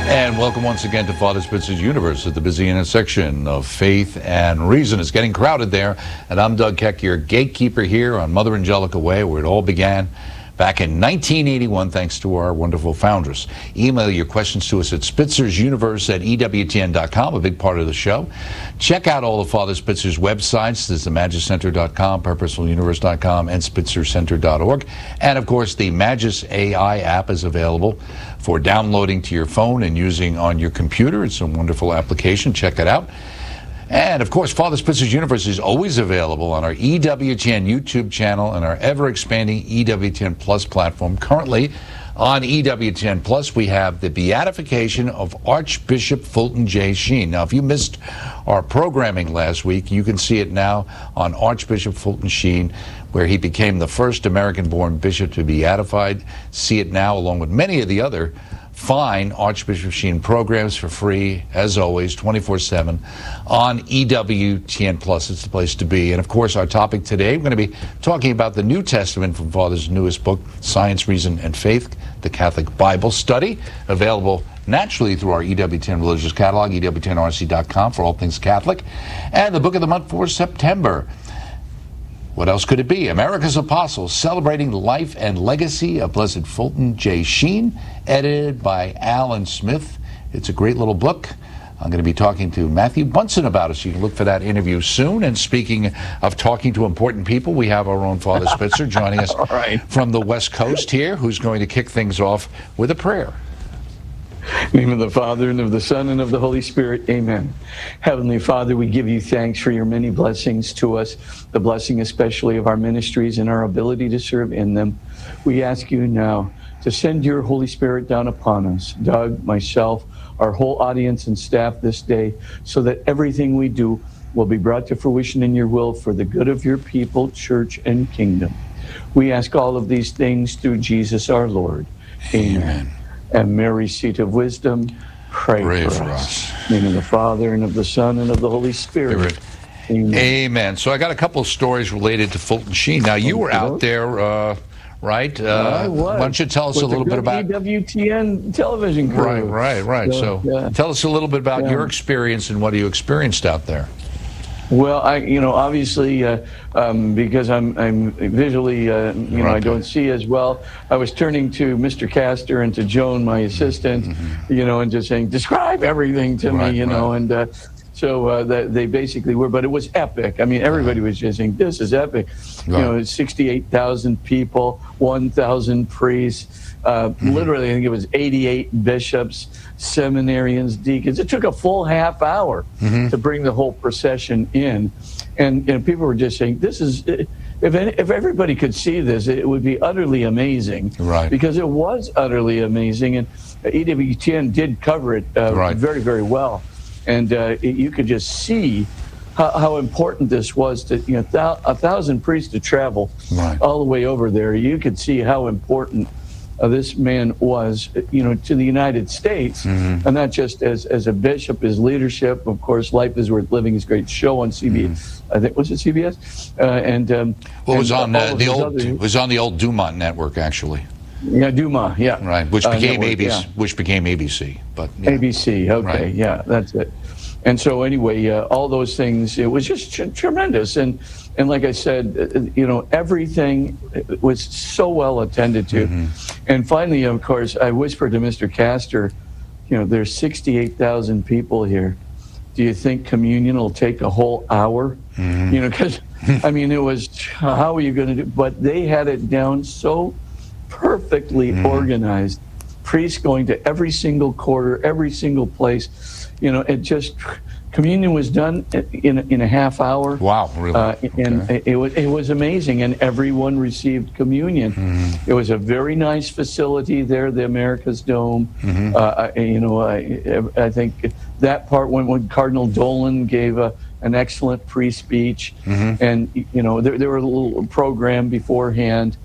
And welcome once again to Father Spitzer's Universe at the busy intersection of faith and reason. It's getting crowded there, and I'm Doug Keck, your gatekeeper here on Mother Angelica Way, where it all began back in 1981, thanks to our wonderful foundress. Email your questions to us at spitzersuniverse@ewtn.com, a big part of the show. Check out all of Father Spitzer's websites. There's the MagisCenter.com, PurposefulUniverse.com, and SpitzerCenter.org. And, of course, the Magis AI app is available for downloading to your phone and using on your computer. It's a wonderful application. Check it out. And, of course, Father Spitzer's Universe is always available on our EWTN YouTube channel and our ever-expanding EWTN Plus platform. Currently, on EWTN Plus, we have the beatification of Archbishop Fulton J. Sheen. Now, if you missed our programming last week, you can see it now on Archbishop Fulton Sheen, where he became the first American-born bishop to be beatified. See it now, along with many of the other fine Archbishop Sheen programs for free, as always, 24/7 on EWTN Plus. It's the place to be. And, of course, our topic today, we're going to be talking about the New Testament from Father's newest book, Science, Reason, and Faith, the Catholic Bible Study, available naturally through our EWTN Religious Catalog, EWTNRC.com, for all things Catholic, and the book of the month for September. What else could it be? America's Apostles, celebrating the life and legacy of Blessed Fulton J. Sheen, edited by Alan Smith. It's a great little book. I'm going to be talking to Matthew Bunson about it, so you can look for that interview soon. And speaking of talking to important people, we have our own Father Spitzer joining us from the West Coast here, who's going to kick things off with a prayer. In the name of the Father, and of the Son, and of the Holy Spirit. Amen. Heavenly Father, we give you thanks for your many blessings to us, the blessing especially of our ministries and our ability to serve in them. We ask you now to send your Holy Spirit down upon us, Doug, myself, our whole audience and staff this day, so that everything we do will be brought to fruition in your will for the good of your people, church, and kingdom. We ask all of these things through Jesus our Lord. Amen. And Mary, seat of wisdom, pray for us. In the name of the Father, and of the Son, and of the Holy Spirit. Amen. Amen. So I got a couple of stories related to Fulton Sheen. Now, you were out there, right? I was. Why don't you tell us a little bit about EWTN television crew. Right. So tell us a little bit about your experience and what you experienced out there. Well, obviously, because I'm visually, I don't see as well. I was turning to Mr. Castor and to Joan, my assistant, and just saying, describe everything to me, and so they basically were, but it was epic. I mean, everybody was just saying, this is epic. 68,000 people, 1,000 priests, literally, I think it was 88 bishops, seminarians, deacons. It took a full half hour to bring the whole procession in. And people were just saying, this is, if everybody could see this, it would be utterly amazing. Right. Because it was utterly amazing. And EWTN did cover it very, very well. And you could just see how important this was to 1,000 priests to travel all the way over there. You could see how important this man was, to the United States, and not just as a bishop, his leadership. Of course, Life is Worth Living, his great show on CBS. I think was it CBS? It was on the old Dumont network, actually. Yeah, Dumont. Yeah. Right, which became ABC. Which became ABC. But ABC. Okay. Right. Yeah, that's it. And so anyway, all those things, it was just tremendous. And like I said, everything was so well attended to. And finally, of course, I whispered to Mr. Castor, there's 68,000 people here. Do you think communion will take a whole hour? Because, it was, how are you going to do? But they had it down so perfectly organized. Priests going to every single quarter, every single place. Communion was done in a half hour. Wow, really? And it was amazing, and everyone received communion. It was a very nice facility there, the America's Dome. I think that part when Cardinal Dolan gave an excellent pre-speech, and there were a little program beforehand,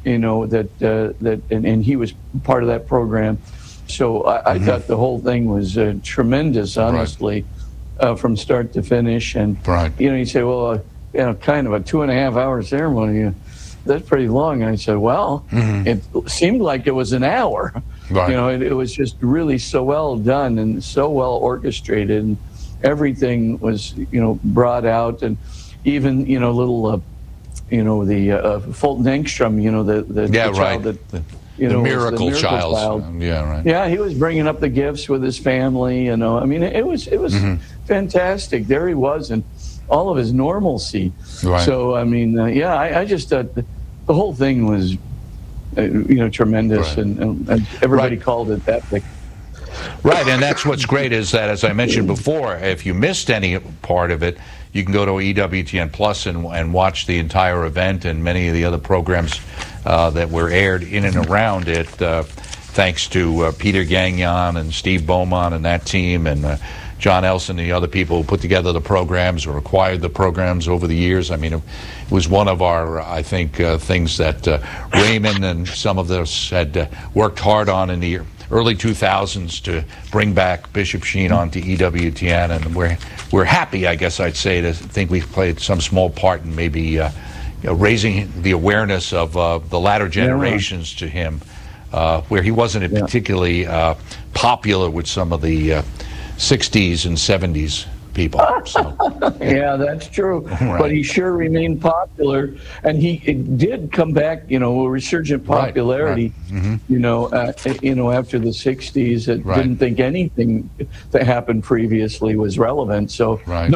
that he was part of that program. So I thought the whole thing was tremendous, honestly, from start to finish. And, you say, well, kind of a 2.5 hour ceremony, that's pretty long. And I said, well, it seemed like it was an hour. Right. You know, it was just really so well done and so well orchestrated, and everything was, you know, brought out, and even, you know, little, you know, the Fulton Engstrom, you know, the child that, you know, the miracle child. Yeah, right. Yeah, he was bringing up the gifts with his family. You know, I mean, it was fantastic. There he was, and all of his normalcy. Right. So, I mean, yeah, I just thought the whole thing was, you know, tremendous, Right. and everybody Right. called it that. Right, and that's what's great is that, as I mentioned before, if you missed any part of it, you can go to EWTN Plus and watch the entire event and many of the other programs that were aired in and around it, thanks to Peter Gagnon and Steve Beaumont and that team, and John Elson and the other people who put together the programs or acquired the programs over the years. I mean, it was one of our, I think, things that Raymond and some of us had worked hard on in the early 2000s to bring back Bishop Sheen onto EWTN, and we're happy, I guess I'd say, to think we've played some small part in maybe raising the awareness of the latter generations to him, where he wasn't particularly popular with some of the 60s and 70s people. So. Yeah, that's true. Right. But he sure remained popular, and he did come back, you know, a resurgent popularity. Right. Mm-hmm. You know, after the '60s, it Right. didn't think anything that happened previously was relevant. So Right.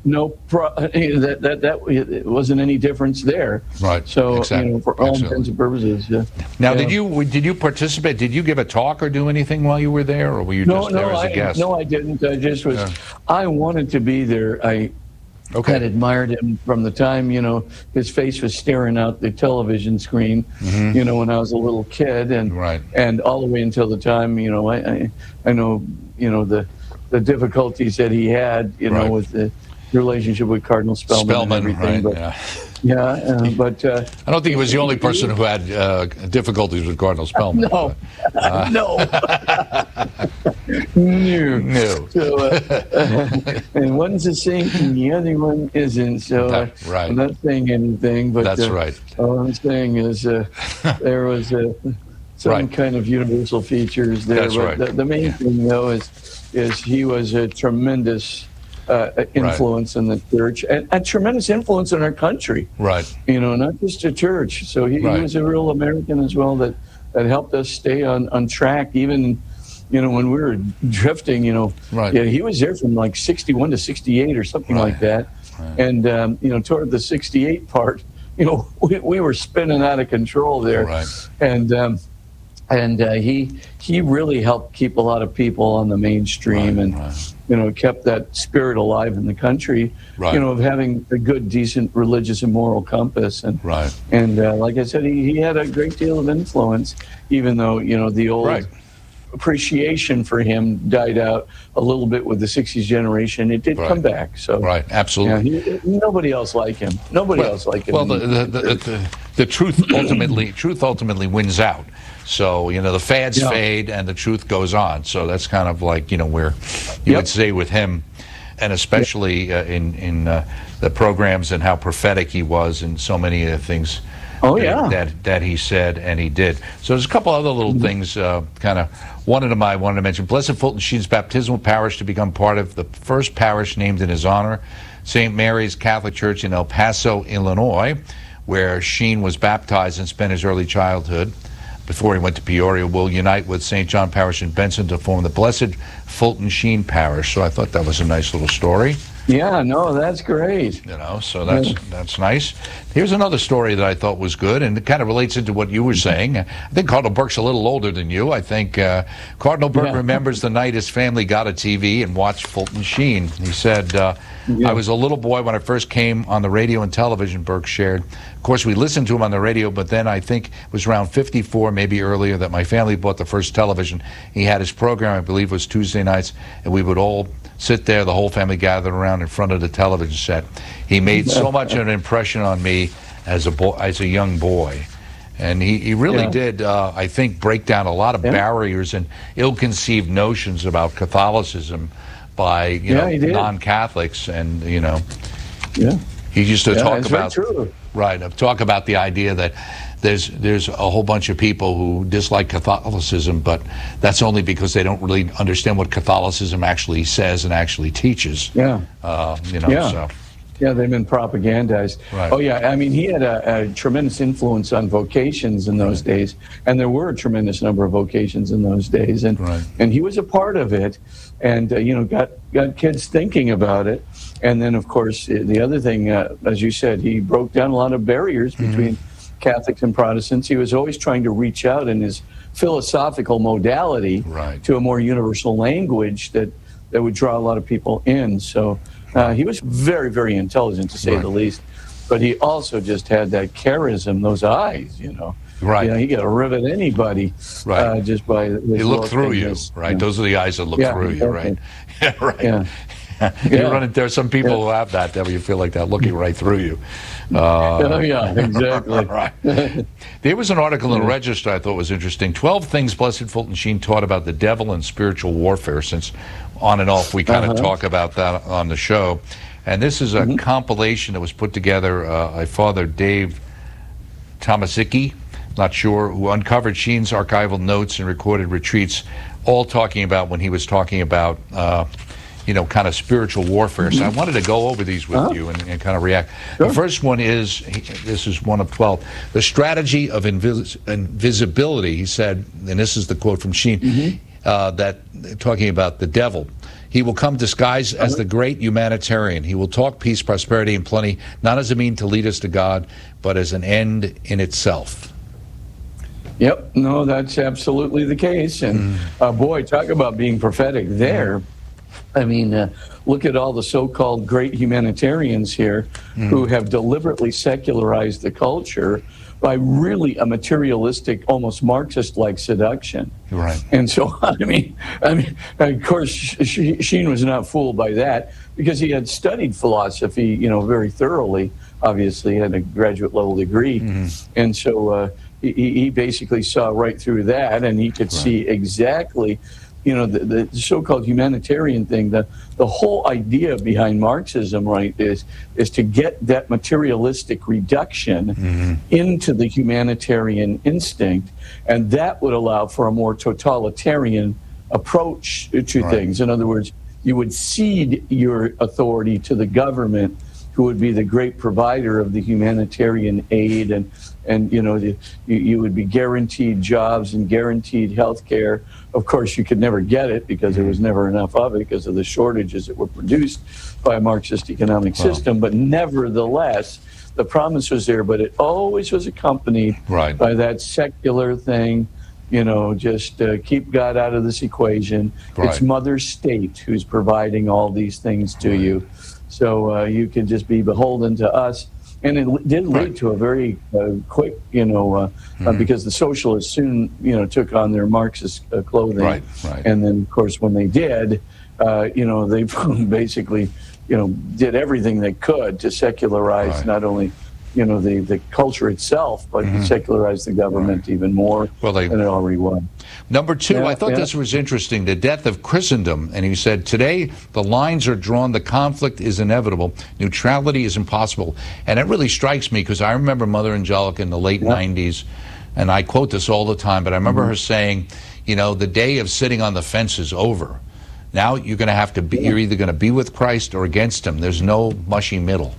that it wasn't any difference there. Right. So Exactly. you know, for all intents and purposes. Yeah. Now, Yeah. did you participate? Did you give a talk or do anything while you were there, or were you just there as a guest? No, I didn't. I just was. I wanted to be there. I had admired him from the time, you know, his face was staring out the television screen, you know, when I was a little kid, and and all the way until the time, you know, I know, you know, the difficulties that he had, you know, with the relationship with Cardinal Spellman and everything. Right, but, but I don't think he was the only person who had difficulties with Cardinal Spellman. No, no. No. So, and one's a saint and the other one isn't. So I'm not saying anything, but that's right. All I'm saying is there was some kind of universal features there. That's but right. The main thing, though, is he was a tremendous influence in the church, and a tremendous influence in our country. Right. You know, not just a church. So he was a real American as well that helped us stay on track, even, you know, when we were drifting, you know. Right. Yeah, he was there from like 61 to 68 or something like that. Right. And, you know, toward the 68 part, you know, we were spinning out of control there. Right. And he really helped keep a lot of people on the mainstream, and you know, kept that spirit alive in the country. You know, of having a good, decent religious and moral compass, and like I said, he had a great deal of influence, even though, you know, the old appreciation for him died out a little bit with the '60s generation. It did come back. So absolutely. Yeah, nobody else like him. Nobody else like him. Well, the truth ultimately wins out. So, you know, the fads fade and the truth goes on. So that's kind of like, you know, where you would say with him, and especially in the programs and how prophetic he was in so many of the things that he said and he did. So there's a couple other little things kind of wanted to mention. Blessed Fulton Sheen's baptismal parish to become part of the first parish named in his honor, St. Mary's Catholic Church in El Paso, Illinois, where Sheen was baptized and spent his early childhood before he went to Peoria, will unite with St. John Parish in Benson to form the Blessed Fulton Sheen Parish. So I thought that was a nice little story. Yeah, no, that's great. You know, so that's nice. Here's another story that I thought was good, and it kind of relates into what you were saying. I think Cardinal Burke's a little older than you. I think Cardinal Burke remembers the night his family got a TV and watched Fulton Sheen. He said, I was a little boy when I first came on the radio and television, Burke shared. Of course, we listened to him on the radio, but then I think it was around 54, maybe earlier, that my family bought the first television. He had his program, I believe it was Tuesday nights, and we would all sit there, the whole family gathered around in front of the television set. He made so much of an impression on me as a young boy. And he really did, I think, break down a lot of barriers and ill-conceived notions about Catholicism by, you know, non-Catholics. And, you know, he used to talk about talk about the idea that there's a whole bunch of people who dislike Catholicism, but that's only because they don't really understand what Catholicism actually says and actually teaches. Yeah. So. Yeah, they've been propagandized. Right. Oh, yeah. I mean, he had a tremendous influence on vocations in those days, and there were a tremendous number of vocations in those days, and he was a part of it, and got kids thinking about it. And then, of course, the other thing, as you said, he broke down a lot of barriers between Catholics and Protestants. He was always trying to reach out in his philosophical modality to a more universal language that would draw a lot of people in. So. He was very, very intelligent, to say the least, but he also just had that charism, those eyes, Right. He could rivet anybody just by his He looked through you, right? Those are the eyes that look through you, right? Yeah, right. Yeah. You run into, there's some people who have that you feel like that looking right through you. Yeah, exactly. Right. There was an article in the Register I thought was interesting. 12 things Blessed Fulton Sheen taught about the devil and spiritual warfare, since on and off we kind of talk about that on the show. And this is a compilation that was put together by Father Dave Tomaszicki, not sure, who uncovered Sheen's archival notes and recorded retreats, all talking about when he was talking about kind of spiritual warfare. So I wanted to go over these with you and kind of react. Sure. The first one is, this is one of 12, the strategy of invisibility. He said, and this is the quote from Sheen, that talking about the devil. He will come disguised as the great humanitarian. He will talk peace, prosperity, and plenty, not as a mean to lead us to God, but as an end in itself. Yep, no, that's absolutely the case. And boy, talk about being prophetic there. I mean, look at all the so-called great humanitarians here who have deliberately secularized the culture by really a materialistic, almost Marxist-like seduction. Right. And so, I mean, of course, Sheen was not fooled by that because he had studied philosophy, very thoroughly. Obviously, had a graduate-level degree, and so he basically saw right through that, and he could see exactly. The so-called humanitarian thing, the whole idea behind Marxism, right, is to get that materialistic reduction into the humanitarian instinct, and that would allow for a more totalitarian approach to things. In other words, you would cede your authority to the government, who would be the great provider of the humanitarian aid, and you would be guaranteed jobs and guaranteed health care. Of course, you could never get it because there was never enough of it because of the shortages that were produced by a Marxist economic system. But nevertheless, the promise was there, but it always was accompanied by that secular thing, just keep God out of this equation. It's Mother State who's providing all these things to you. So you can just be beholden to us. And it did lead to a very quick, because the socialists soon, took on their Marxist clothing. And then, of course, when they did, they basically, did everything they could to secularize not only, the culture itself, but secularize the government even more than it already was. Number two, I thought this was interesting, the death of Christendom. And he said, today the lines are drawn, the conflict is inevitable, neutrality is impossible. And it really strikes me because I remember Mother Angelica in the late 90s, and I quote this all the time, but I remember her saying, the day of sitting on the fence is over. Now you're going to have to be, you're either going to be with Christ or against him. There's no mushy middle.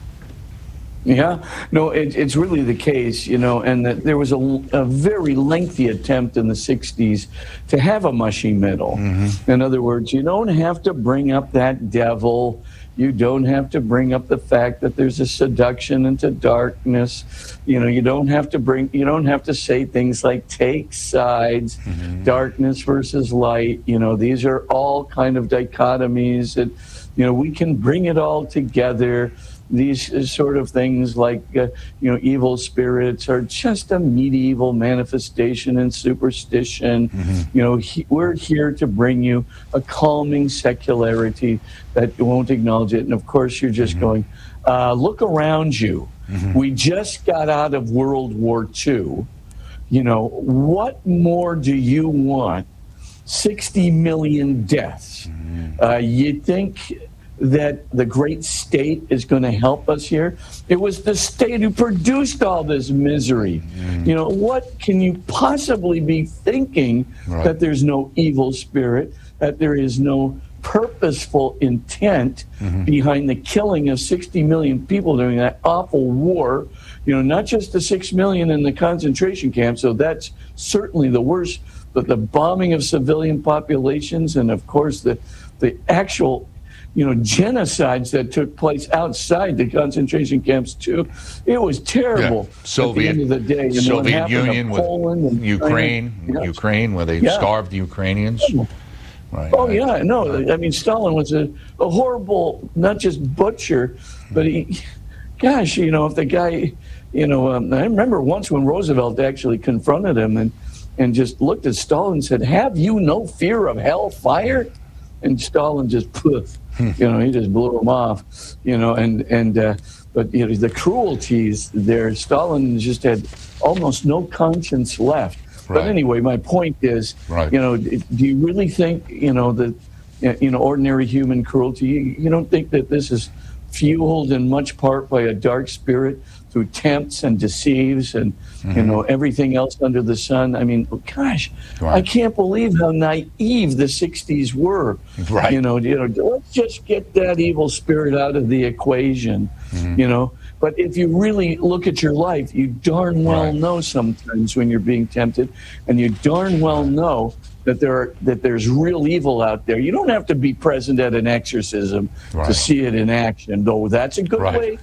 Yeah, no, it's really the case, and that there was a very lengthy attempt in the 60s to have a mushy middle. In other words, you don't have to bring up that devil. You don't have to bring up the fact that there's a seduction into darkness. You don't have to say things like take sides, darkness versus light. These are all kind of dichotomies that, we can bring it all together. These sort of things like, evil spirits are just a medieval manifestation and superstition. We're here to bring you a calming secularity that won't acknowledge it. And of course, you're just going, look around you. We just got out of World War II. What more do you want? 60 million deaths. You think that the great state is going to help us here? It was the state who produced all this misery. You know, what can you possibly be thinking that there's no evil spirit, that there is no purposeful intent behind the killing of 60 million people during that awful war? You know, not just the 6 million in the concentration camps, so that's certainly the worst, but the bombing of civilian populations, and of course the actual, you know, genocides that took place outside the concentration camps too. It was terrible. Soviet, at the end of the day. And Soviet Union with Poland and Ukraine, Ukraine, where they starved the Ukrainians. Right. Oh, yeah, no, I mean, Stalin was a horrible, not just butcher, but he, gosh, you know, if the guy, you know, I remember once when Roosevelt actually confronted him and just looked at Stalin and said, "Have you no fear of hellfire?" And Stalin just, poof, you know, he just blew him off, you know, but, you know, the cruelties there, Stalin just had almost no conscience left. But anyway, my point is, you know, do you really think, you know, that, you know, ordinary human cruelty, you don't think that this is fueled in much part by a dark spirit who tempts and deceives and, you know, everything else under the sun? I mean, gosh, I can't believe how naive the 60s were. You know, let's just get that evil spirit out of the equation, you know. But if you really look at your life, you darn well know sometimes when you're being tempted, and you darn well know that there's real evil out there. You don't have to be present at an exorcism to see it in action, though that's a good way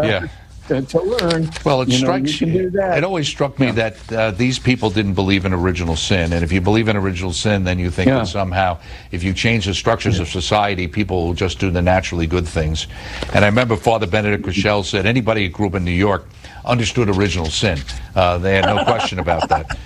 to learn. Well, it strikes you. Can do that. It always struck me that these people didn't believe in original sin, and if you believe in original sin, then you think that somehow if you change the structures of society, people will just do the naturally good things. And I remember Father Benedict Rochelle said anybody who grew up in New York understood original sin. They had no question about that.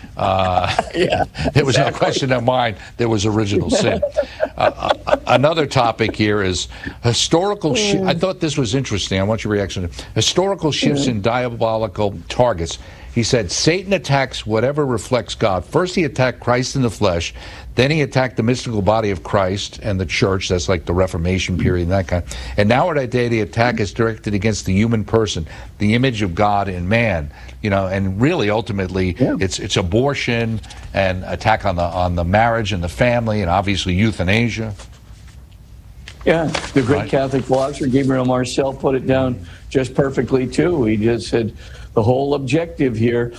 There was no question in their mind there was original sin. Another topic here is historical I thought this was interesting. I want your reaction. Historical shifts in diabolical targets. He said Satan attacks whatever reflects God. First he attacked Christ in the flesh, then he attacked the mystical body of Christ and the church. That's like the Reformation period and that kind. And now today the attack is directed against the human person, the image of God in man. You know, and really ultimately it's abortion and attack on the marriage and the family, and obviously euthanasia. Yeah, the great Catholic philosopher Gabriel Marcel put it down just perfectly too. He just said the whole objective here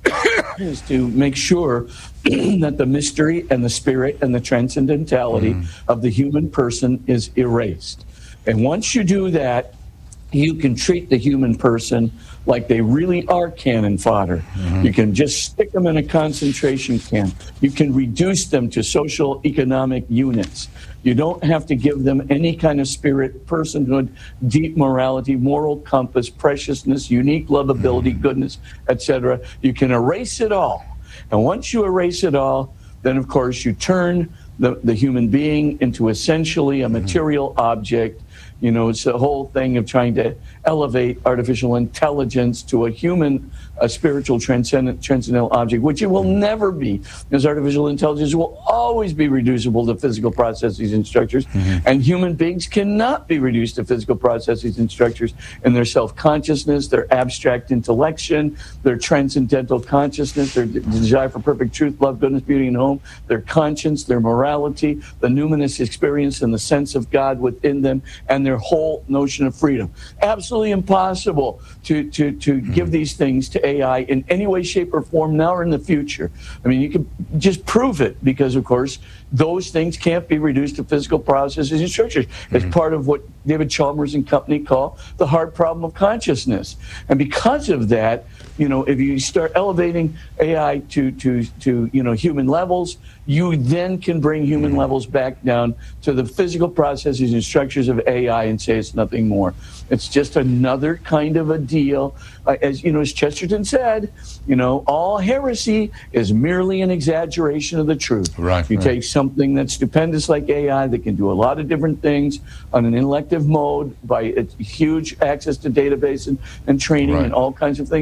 is to make sure that the mystery and the spirit and the transcendentality of the human person is erased. And once you do that, you can treat the human person like they really are cannon fodder. You can just stick them in a concentration camp. You can reduce them to social economic units. You don't have to give them any kind of spirit, personhood, deep morality, moral compass, preciousness, unique lovability, goodness, etc. You can erase it all. And once you erase it all, then of course you turn the human being into essentially a material object. You know, it's the whole thing of trying to elevate artificial intelligence to a spiritual transcendental object, which it will never be, because artificial intelligence will always be reducible to physical processes and structures, and human beings cannot be reduced to physical processes and structures in their self-consciousness, their abstract intellection, their transcendental consciousness, their desire for perfect truth, love, goodness, beauty, and home, their conscience, their morality, the numinous experience and the sense of God within them, and their whole notion of freedom. Absolutely impossible to give these things to AI in any way, shape, or form now or in the future. I mean, you can just prove it because, of course, those things can't be reduced to physical processes and structures. It's part of what David Chalmers and company call the hard problem of consciousness. And because of that, you know, if you start elevating AI to you know, human levels, you then can bring human levels back down to the physical processes and structures of AI and say it's nothing more. It's just another kind of a deal. As you know, as Chesterton said, you know, all heresy is merely an exaggeration of the truth. You take something that's stupendous like AI that can do a lot of different things on an intellective mode by its huge access to database and training and all kinds of things like that.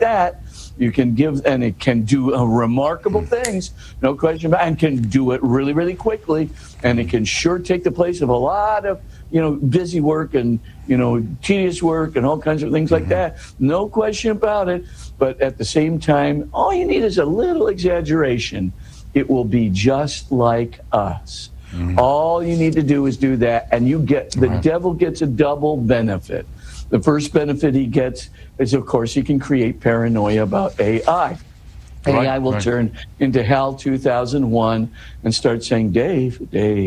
that. You can give, and it can do remarkable things, no question about it, and can do it really, really quickly. And it can sure take the place of a lot of, busy work and, tedious work and all kinds of things like that. No question about it. But at the same time, all you need is a little exaggeration. It will be just like us. All you need to do is do that, and the devil gets a double benefit. The first benefit he gets is, of course, he can create paranoia about AI. AI will turn into HAL 2001 and start saying, Dave,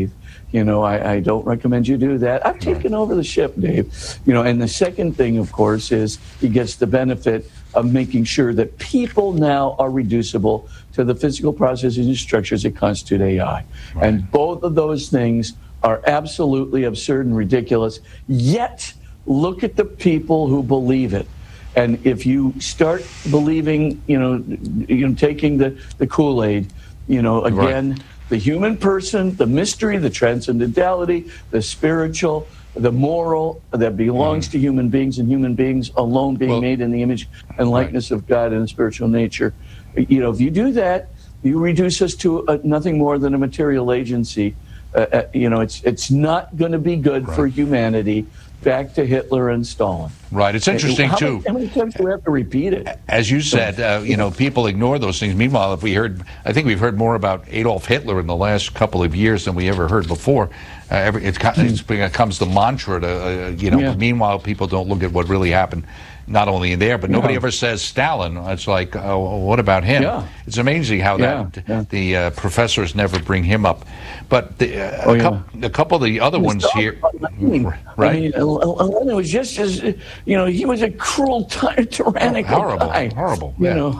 I don't recommend you do that. I've taken over the ship, Dave. And the second thing, of course, is he gets the benefit of making sure that people now are reducible to the physical processes and structures that constitute AI. And both of those things are absolutely absurd and ridiculous, yet look at the people who believe it. And if you start believing, taking the Kool-Aid, again, the human person, the mystery, the transcendentality, the spiritual, the moral that belongs to human beings, and human beings alone being made in the image and likeness of God and spiritual nature. If you do that, you reduce us to nothing more than a material agency. It's not going to be good for humanity. Back to Hitler and Stalin. Right. It's interesting, too. How many times do we have to repeat it? As you said, people ignore those things. Meanwhile, I think we've heard more about Adolf Hitler in the last couple of years than we ever heard before. It becomes the mantra to, meanwhile, people don't look at what really happened, not only in there, but nobody ever says Stalin. It's like, what about him? Yeah. It's amazing how the professors never bring him up. But a couple of the other ones here, right? Lenin was just as, he was a cruel, tyrannical guy. Horrible.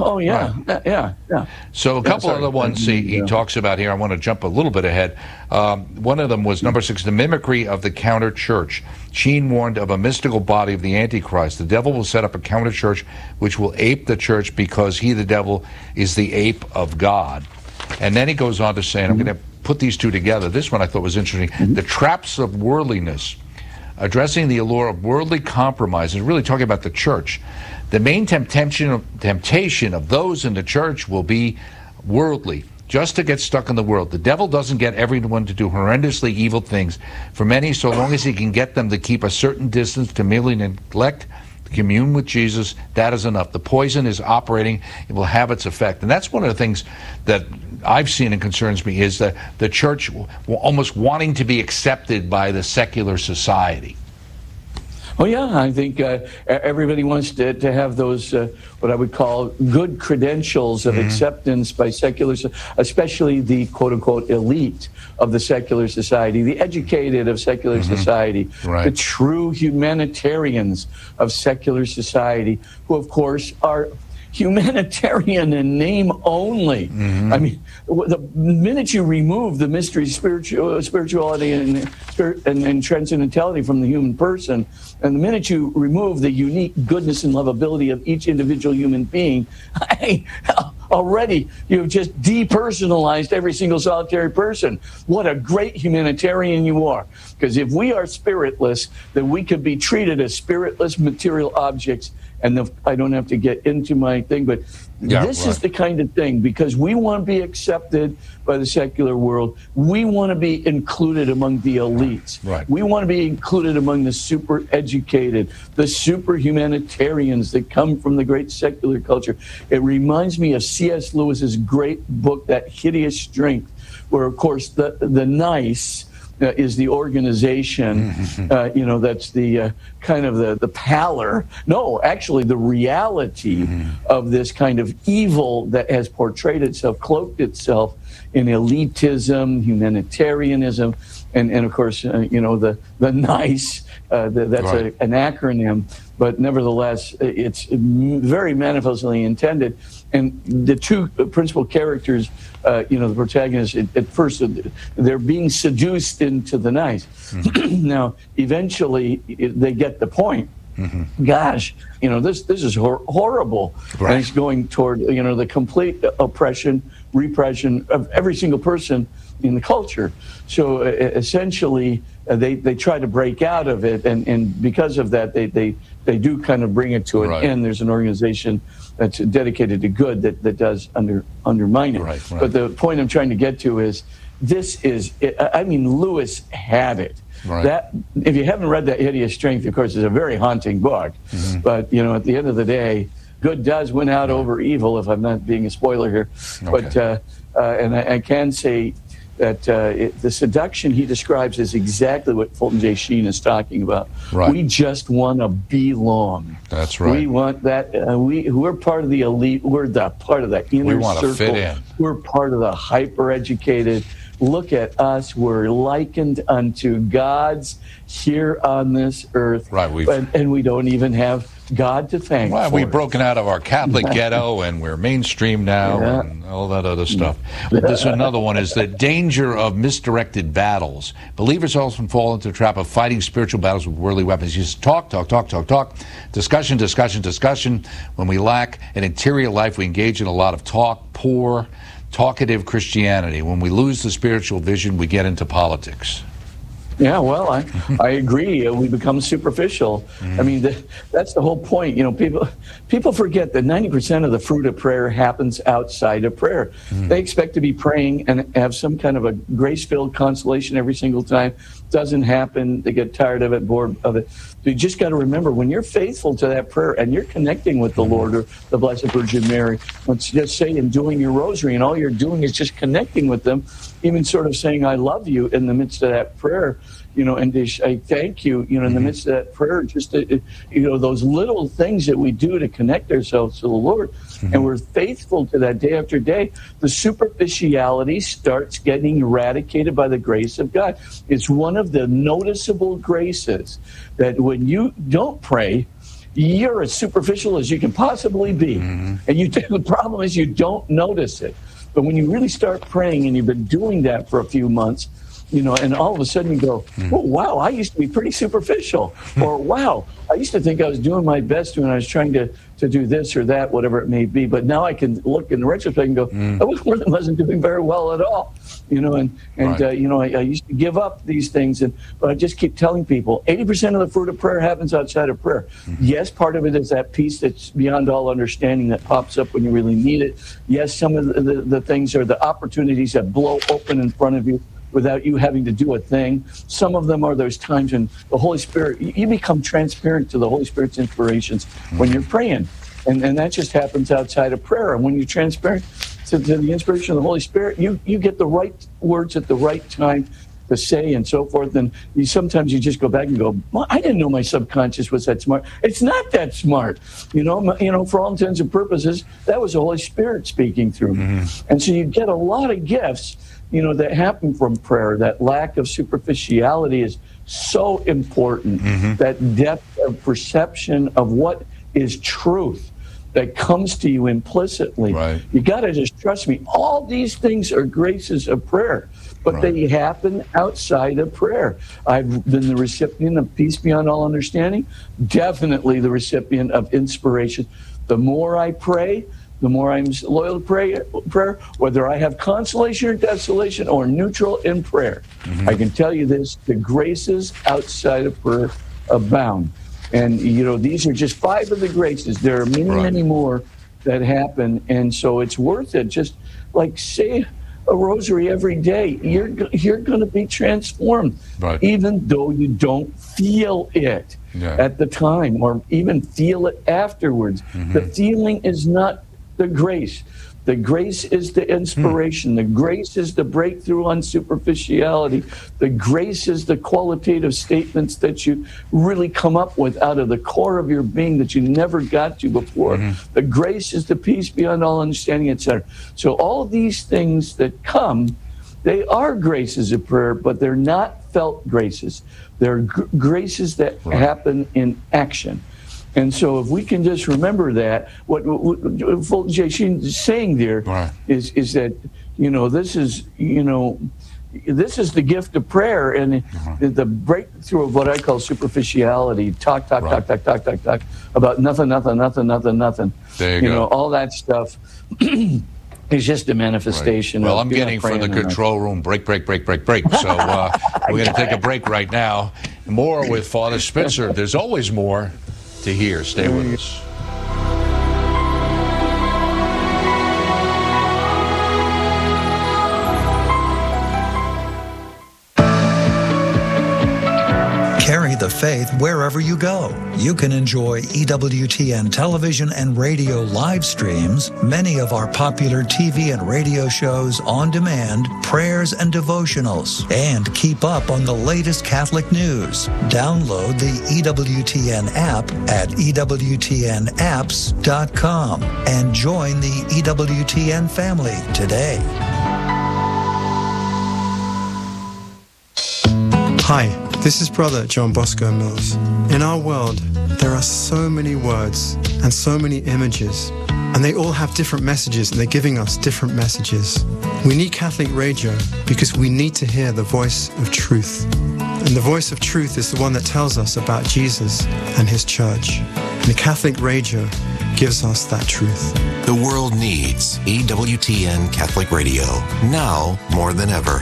So a couple other ones he talks about here. I want to jump a little bit ahead. One of them was number 6, the mimicry of the counter church. Sheen warned of a mystical body of the Antichrist. The devil will set up a counter church which will ape the church because he, the devil, is the ape of God. And then he goes on to say, and I'm going to put these two together. This one I thought was interesting. The traps of worldliness, addressing the allure of worldly compromise, and really talking about the church. The main temptation of those in the church will be worldly, just to get stuck in the world. The devil doesn't get everyone to do horrendously evil things. For many, so long as he can get them to keep a certain distance, to merely neglect to commune with Jesus, that is enough. The poison is operating. It will have its effect. And that's one of the things that I've seen and concerns me, is that the church almost wanting to be accepted by the secular society. Oh, yeah, I think everybody wants to have those, what I would call good credentials of acceptance by secular, especially the quote-unquote elite of the secular society, the educated of secular society, the true humanitarians of secular society, who, of course, are humanitarian in name only. I mean, the minute you remove the mystery, spirituality, and transcendentality from the human person, and the minute you remove the unique goodness and lovability of each individual human being, already you've just depersonalized every single solitary person. What a great humanitarian you are. Because if we are spiritless, then we could be treated as spiritless material objects. And I don't have to get into my thing, but this is the kind of thing, because we want to be accepted by the secular world. We want to be included among the elites. We want to be included among the super educated, the super humanitarians that come from the great secular culture. It reminds me of C.S. Lewis's great book, That Hideous Strength, where, of course, the nice is the organization, that's the kind of the pallor. No, actually the reality of this kind of evil that has portrayed itself, cloaked itself in elitism, humanitarianism, and of course, the nice, that's an acronym, but nevertheless, it's very manifestly intended. And the two principal characters, the protagonists, at first, they're being seduced into the nice. Now, eventually, they get the point. Gosh, this is horrible. And it's going toward, the complete oppression, repression of every single person in the culture. So essentially, they try to break out of it, and because of that, they do kind of bring it to an end. There's an organization that's dedicated to good that does undermine it. Right. But the point I'm trying to get to is, this is, I mean, Lewis had it. Right. That, if you haven't read that Hideous Strength, of course, it's a very haunting book. But, you know, at the end of the day, good does win out over evil, if I'm not being a spoiler here. Okay. But, and I can say that the seduction he describes is exactly what Fulton J. Sheen is talking about. Right. We just want to belong. That's right. We want that. We're part of the elite. We're the part of the inner circle. We want to fit in. We're part of the hyper-educated. Look at us. We're likened unto gods here on this earth. Right. And we don't even have God to thank. Well, for we've it. broken out of our Catholic ghetto, and we're mainstream now, and all that other stuff. This another one is the danger of misdirected battles. Believers often fall into the trap of fighting spiritual battles with worldly weapons. You just talk, discussion. When we lack an interior life, we engage in a lot of talk, poor, talkative Christianity. When we lose the spiritual vision, we get into politics. Yeah, well, I agree. We become superficial. I mean, that's the whole point. You know, people forget that 90% of the fruit of prayer happens outside of prayer. They expect to be praying and have some kind of a grace-filled consolation every single time. Doesn't happen. They get tired of it, bored of it. You just got to remember, when you're faithful to that prayer and you're connecting with the Lord or the Blessed Virgin Mary, let's just say in doing your rosary, and all you're doing is just connecting with them, even sort of saying, I love you in the midst of that prayer, you know, and I thank you, you know, in the midst of that prayer, just, you know, those little things that we do to connect ourselves to the Lord, and we're faithful to that day after day, the superficiality starts getting eradicated by the grace of God. It's one of the noticeable graces that when you don't pray, you're as superficial as you can possibly be. And the problem is you don't notice it. But when you really start praying, and you've been doing that for a few months, you know, and all of a sudden you go, oh, wow, I used to be pretty superficial. Or, wow, I used to think I was doing my best when I was trying to do this or that, whatever it may be. But now I can look in retrospect and go, I wasn't doing very well at all. You know, and you know, I used to give up these things. But I just keep telling people, 80% of the fruit of prayer happens outside of prayer. Yes, part of it is that peace that's beyond all understanding that pops up when you really need it. Yes, some of the things are the opportunities that blow open in front of you without you having to do a thing. Some of them are those times when the Holy Spirit, you become transparent to the Holy Spirit's inspirations when you're praying. And that just happens outside of prayer. And when you're transparent to the inspiration of the Holy Spirit, you get the right words at the right time to say and so forth. And sometimes you just go back and go, well, I didn't know my subconscious was that smart. It's not that smart. You know, for all intents and purposes, that was the Holy Spirit speaking through me. And so you get a lot of gifts, you know, that happen from prayer. That lack of superficiality is so important. That depth of perception of what is truth that comes to you implicitly. You got to just trust me. All these things are graces of prayer, but they happen outside of prayer. I've been the recipient of peace beyond all understanding, definitely the recipient of inspiration. The more I pray, the more I'm loyal to prayer, whether I have consolation or desolation or neutral in prayer. I can tell you this, the graces outside of prayer abound. And, you know, these are just 5 of the graces. There are many, many more that happen. And so it's worth it. Just like say a rosary every day, you're going to be transformed, even though you don't feel it at the time or even feel it afterwards. The feeling is not the grace. The grace is the inspiration. The grace is the breakthrough on superficiality. The grace is the qualitative statements that you really come up with out of the core of your being that you never got to before. The grace is the peace beyond all understanding, etc. So all of these things that come, they are graces of prayer, but they're not felt graces. They're graces that happen in action. And so if we can just remember that, what Fulton J. Sheen is saying there is that, you know, this is the gift of prayer and the breakthrough of what I call superficiality. Talk about nothing. There you you go. know, all that stuff. It's just a manifestation. Well, of, I'm getting from the control room break. So we're going to take a break right now. More with Father Spitzer. There's always more to hear. Stay with us. Carry the faith wherever you go. You can enjoy EWTN television and radio live streams, many of our popular TV and radio shows on demand, prayers and devotionals, and keep up on the latest Catholic news. Download the EWTN app at EWTNapps.com and join the EWTN family today. Hi, this is Brother John Bosco Mills. In our world, there are so many words and so many images, and they all have different messages, and they're giving us different messages. We need Catholic radio because we need to hear the voice of truth. And the voice of truth is the one that tells us about Jesus and his church. And the Catholic radio gives us that truth. The world needs EWTN Catholic Radio, now more than ever.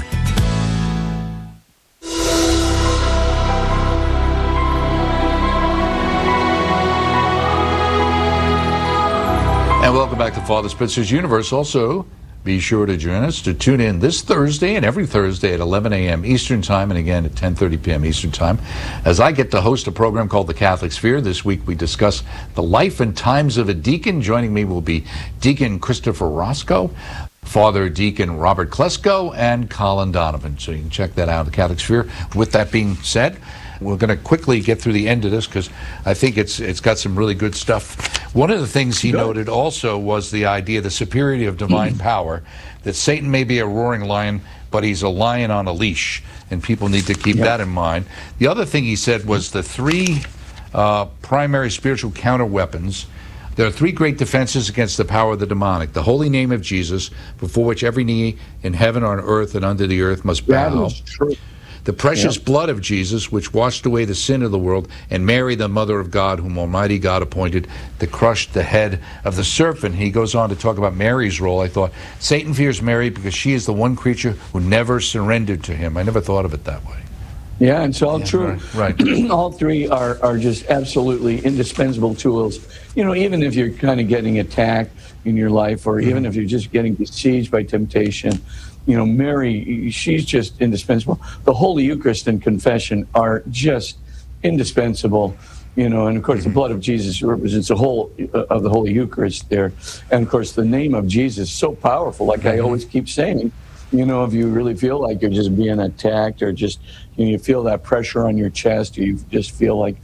And welcome back to Father Spitzer's Universe. Also, be sure to join us to tune in this Thursday and every Thursday at 11 a.m. Eastern Time and again at 10:30 p.m. Eastern Time as I get to host a program called The Catholic Sphere. This week we discuss the life and times of a deacon. Joining me will be Deacon Christopher Roscoe, Father Deacon Robert Klesko, and Colin Donovan. So you can check that out, The Catholic Sphere. With that being said, we're going to quickly get through the end of this because I think it's got some really good stuff. One of the things he noted also was the idea, the superiority of divine power, that Satan may be a roaring lion, but he's a lion on a leash, and people need to keep that in mind. The other thing he said was the three primary spiritual counter weapons. There are three great defenses against the power of the demonic: the holy name of Jesus, before which every knee in heaven, on earth, and under the earth must bow. That is true. The precious blood of Jesus, which washed away the sin of the world, and Mary, the Mother of God, whom Almighty God appointed to crush the head of the serpent. He goes on to talk about Mary's role. I thought, Satan fears Mary because she is the one creature who never surrendered to him. I never thought of it that way. Yeah, it's all true. Right. All three are just absolutely indispensable tools. You know, even if you're kind of getting attacked in your life, or even if you're just getting besieged by temptation, you know, Mary, she's just indispensable. The Holy Eucharist and confession are just indispensable, you know, and of course the blood of Jesus represents the whole of the Holy Eucharist there. And of course the name of Jesus is so powerful, like I always keep saying, you know, if you really feel like you're just being attacked, or just, you know, you feel that pressure on your chest, or you just feel like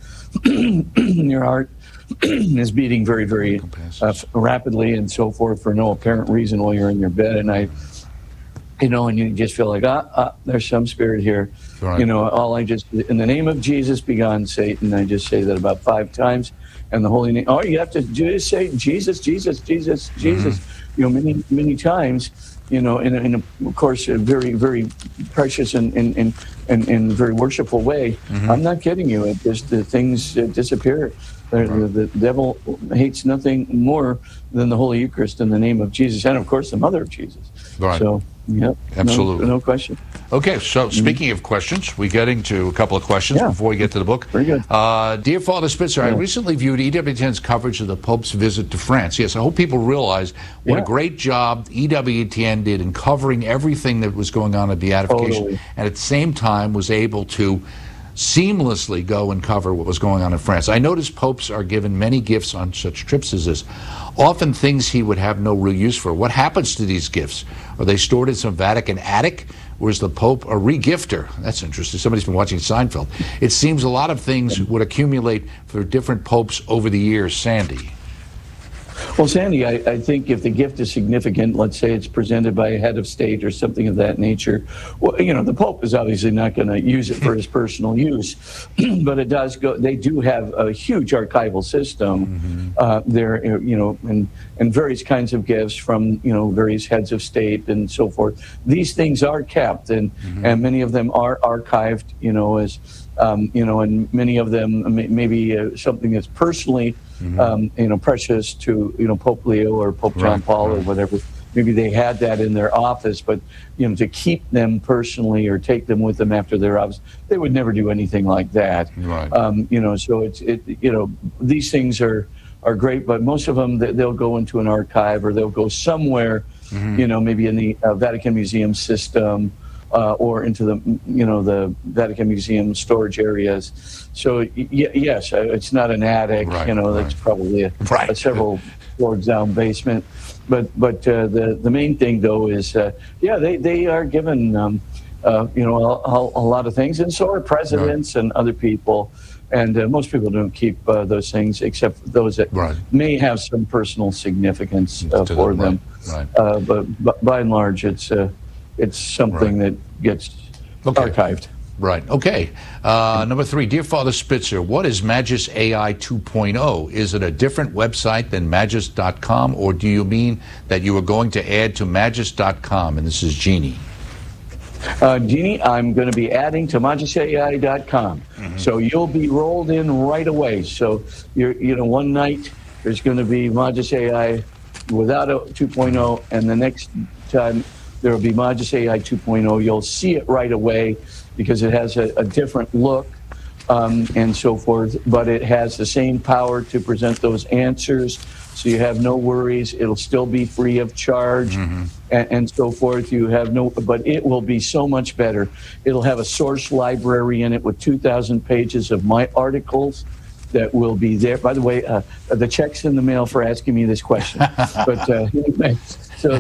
your heart is beating very, very rapidly and so forth for no apparent reason while you're in your bed at night. You know, and you just feel like, there's some spirit here. Right. You know, in the name of Jesus, be gone, Satan. I just say that about 5 times. And the holy name, all you have to do is say, Jesus, Jesus, Jesus, Jesus, you know, many, many times, you know, in of course, a very, very precious and very worshipful way. I'm not kidding you. It just, the things disappear. The devil hates nothing more than the Holy Eucharist in the name of Jesus, and of course the Mother of Jesus. Right. So, yep, absolutely, no question. Okay, so speaking of questions, we're getting to a couple of questions before we get to the book. Very good. Dear Father Spitzer, I recently viewed EWTN's coverage of the Pope's visit to France. Yes, I hope people realize what a great job EWTN did in covering everything that was going on at beatification, and at the same time was able to seamlessly go and cover what was going on in France. I noticed popes are given many gifts on such trips as this, often things he would have no real use for. What happens to these gifts? Are they stored in some Vatican attic, or is the Pope a re-gifter? That's interesting. Somebody's been watching Seinfeld. It seems a lot of things would accumulate for different popes over the years. Sandy. Well, Sandy, I think if the gift is significant, let's say it's presented by a head of state or something of that nature, well, you know, the Pope is obviously not going to use it for his personal use, but it does go. They do have a huge archival system there, you know, and various kinds of gifts from, you know, various heads of state and so forth. These things are kept, and many of them are archived, you know, as you know, and many of them maybe something that's personally, you know, precious to, you know, Pope Leo or Pope John Paul or whatever maybe they had that in their office, but to keep them personally or take them with them after their office, they would never do anything like that. Right. So these things are great, but most of them they'll go into an archive or they'll go somewhere, maybe in the Vatican Museum system. Or into the Vatican Museum storage areas. So yes, it's not an attic. Right, that's probably a several floors down basement. But the main thing though is they are given a lot of things, and so are presidents and other people. And most people don't keep those things, except those that may have some personal significance for them. Right. But by and large, it's something that gets archived. Right. Okay. Number 3, Dear Father Spitzer, what is Magis AI 2.0? Is it a different website than magis.com, or do you mean that you are going to add to magis.com? And this is Jeannie. Jeannie, I'm going to be adding to magisai.com. So you'll be rolled in right away. So one night there's going to be Magis AI without a 2.0, and the next time there will be Magis AI 2.0. You'll see it right away because it has a different look and so forth, but it has the same power to present those answers, so you have no worries. It'll still be free of charge and so forth. But it will be so much better. It'll have a source library in it with 2,000 pages of my articles that will be there. By the way, the check's in the mail for asking me this question. But anyway, so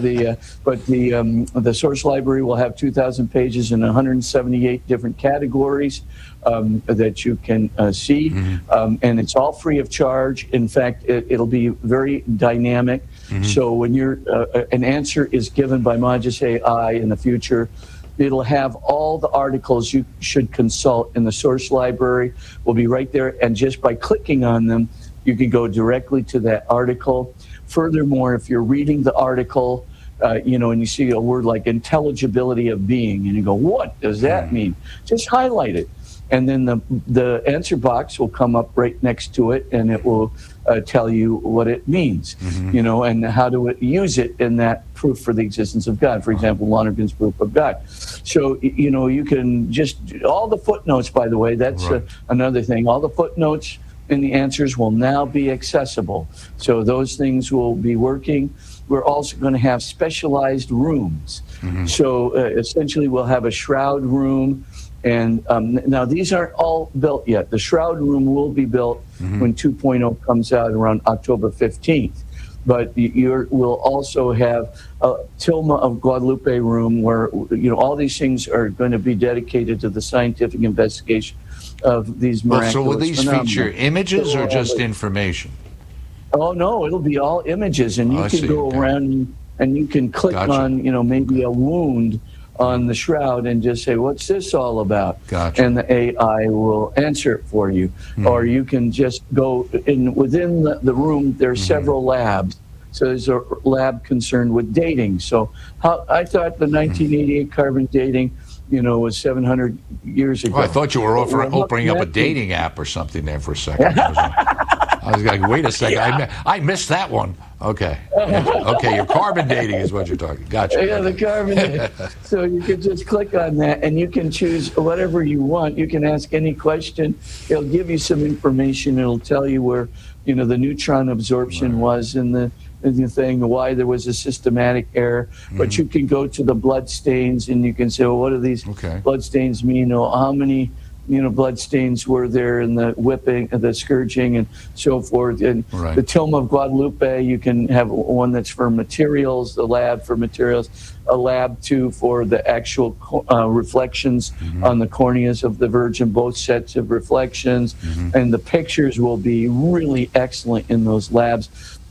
the source library will have 2,000 pages in 178 different categories that you can see, and it's all free of charge. In fact, it'll be very dynamic. So when an answer is given by Magis AI in the future, it'll have all the articles you should consult in the source library will be right there, and just by clicking on them, you can go directly to that article. Furthermore, if you're reading the article, and you see a word like intelligibility of being, and you go, what does that mean? Just highlight it. And then the answer box will come up right next to it, and it will tell you what it means, and how to use it in that proof for the existence of God. For example, Lonergan's proof of God. So, you can just, all the footnotes, by the way, that's another thing. All the footnotes in the answers will now be accessible. So those things will be working. We're also going to have specialized rooms. So essentially we'll have a shroud room. And now these aren't all built yet. The shroud room will be built when 2.0 comes out around October 15th. But we'll also have a Tilma of Guadalupe room where all these things are going to be dedicated to the scientific investigation of these miraculous So will these phenomena. feature images or just information? Oh no, it'll be all images, and you can go around and you can click on maybe a wound on the shroud and just say, what's this all about? And the AI will answer it for you. Or you can just go within the room, there are several labs. So there's a lab concerned with dating. So I thought the 1988 carbon dating, was 700 years ago. Oh, I thought you were opening up a dating app or something there for a second. I was like, wait a second, I missed that one. Okay. Okay, your carbon dating is what you're talking. Gotcha. Yeah, the carbon dating. So you can just click on that, and you can choose whatever you want. You can ask any question. It'll give you some information. It'll tell you where, the neutron absorption was in the thing, why there was a systematic error. But you can go to the blood stains, and you can say, well, what do these blood stains mean? How many blood stains were there in the whipping, the scourging, and so forth. And the Tilma of Guadalupe, you can have one that's for materials, the lab for materials, a lab too for the actual reflections on the corneas of the Virgin, both sets of reflections. And the pictures will be really excellent in those labs.